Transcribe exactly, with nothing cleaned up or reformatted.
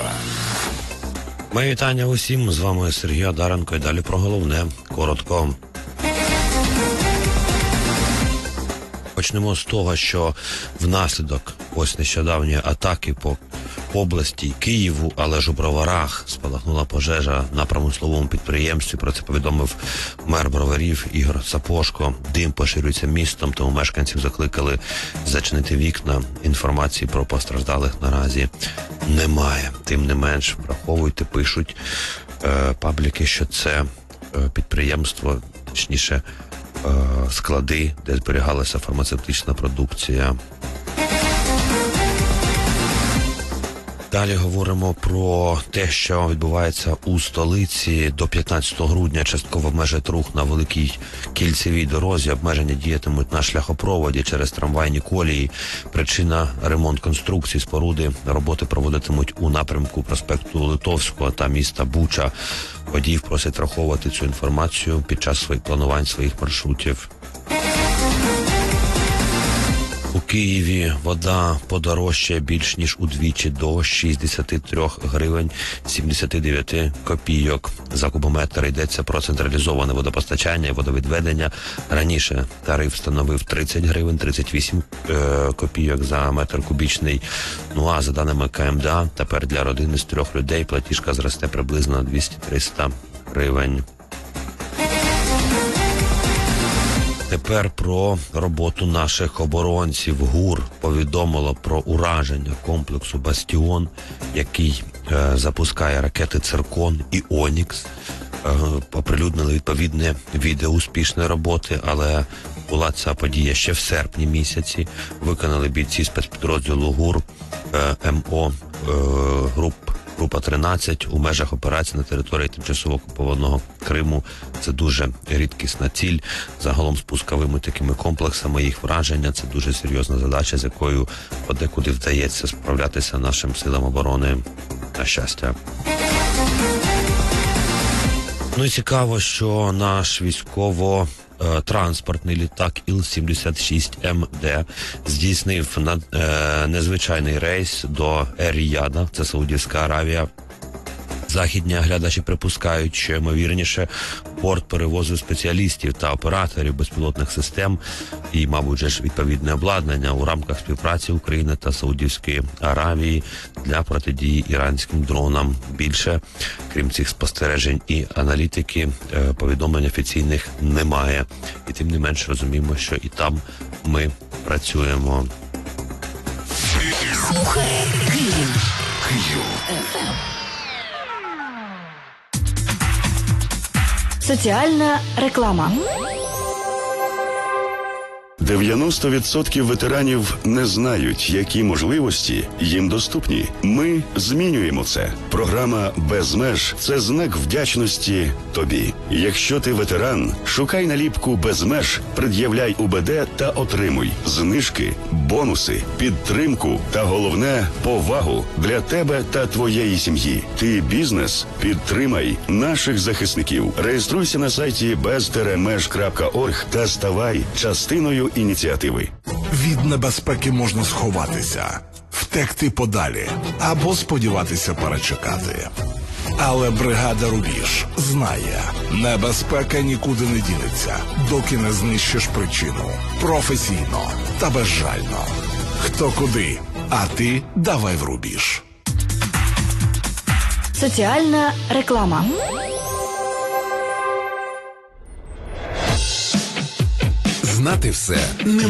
Києва. Моє вітання усім, з вами Сергій Одаренко і далі про головне, коротко. Почнемо з того, що внаслідок ось нещодавньої атаки по області Києву, але ж у Броварах спалахнула пожежа на промисловому підприємстві. Про це повідомив мер Броварів Ігор Сапожко. Дим поширюється містом, тому мешканців закликали зачинити вікна. Інформації про постраждалих наразі немає. Тим не менш, враховуйте, пишуть е, пабліки, що це е, підприємство, точніше, е, склади, де зберігалася фармацевтична продукція. Далі говоримо про те, що відбувається у столиці. До п'ятнадцятого грудня частково обмежать рух на великій кільцевій дорозі. Обмеження діятимуть на шляхопроводі через трамвайні колії. Причина – ремонт конструкцій споруди. Роботи проводитимуть у напрямку проспекту Литовського та міста Буча. Водіїв просять враховувати цю інформацію під час своїх планувань своїх маршрутів. У Києві вода подорожчає більш ніж удвічі до шістдесят три гривень сімдесят дев'ять копійок за кубометр. Йдеться про централізоване водопостачання і водовідведення. Раніше тариф становив тридцять гривень тридцять вісім е, копійок за метр кубічний. Ну а за даними КМДА, тепер для родини з трьох людей платіжка зросте приблизно на двісті-триста гривень. Тепер про роботу наших оборонців. ГУР повідомило про ураження комплексу «Бастіон», який е, запускає ракети «Циркон» і «Онікс». Е, оприлюднили відповідне відео успішної роботи, але була ця подія ще в серпні місяці. Виконали бійці спецпідрозділу ГУР е, МО е, груп. Група тринадцять у межах операції на території тимчасово окупованого Криму. Це дуже рідкісна ціль. Загалом з пусковими такими комплексами їх враження – це дуже серйозна задача, з якою подекуди вдається справлятися нашим силам оборони, на щастя. Ну і цікаво, що наш військово транспортний літак Іл сімдесят шість Ем Де здійснив над, е, незвичайний рейс до Ер-Ріяда, це Саудівська Аравія. Західні оглядачі припускають, що, ймовірніше, порт перевозив спеціалістів та операторів безпілотних систем і, мабуть, же ж відповідне обладнання у рамках співпраці України та Саудівської Аравії для протидії іранським дронам. Більше, крім цих спостережень і аналітики, повідомлень офіційних немає. І тим не менш розуміємо, що і там ми працюємо. Слухай Київ. Київ. Соціальна реклама. дев'яносто відсотків ветеранів не знають, які можливості їм доступні. Ми змінюємо це. Програма «Без меж» – це знак вдячності тобі. Якщо ти ветеран, шукай наліпку «Без меж», пред'являй У Б Д та отримуй знижки, бонуси, підтримку та, головне, повагу для тебе та твоєї сім'ї. Ти бізнес? Підтримай наших захисників. Реєструйся на сайті без меж крапка орг та ставай частиною ініціативи. Від небезпеки можна сховатися, втекти подалі або сподіватися перечекати. Але бригада «Рубіж» знає, небезпека нікуди не дінеться, доки не знищиш причину. Професійно та безжально. Хто куди, а ти давай в рубіж. Соціальна реклама. Знати все не